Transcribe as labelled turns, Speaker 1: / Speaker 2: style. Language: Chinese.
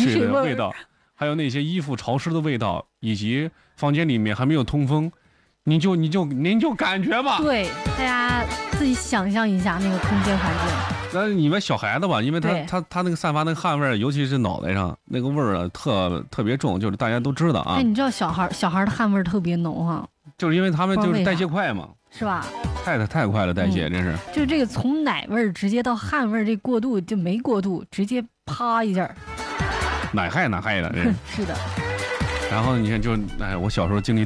Speaker 1: 水
Speaker 2: 的味道，还有那些衣服潮湿的味道，以及房间里面还没有通风，您就感觉吧。
Speaker 1: 对，大家自己想象一下那个空间环境。
Speaker 2: 那你们小孩子吧，因为他那个散发那个汗味儿，尤其是脑袋上那个味儿啊，特别重，就是大家都知道啊。
Speaker 1: 哎，你知道小孩的汗味儿特别浓哈，
Speaker 2: 就是因为他们就是代谢快嘛，
Speaker 1: 是吧？
Speaker 2: 太快了，代谢真是。
Speaker 1: 就是这个从奶味儿直接到汗味儿，这过渡就没过渡，直接啪一下，
Speaker 2: 哪害的，
Speaker 1: 是的。
Speaker 2: 然后你看，我小时候经历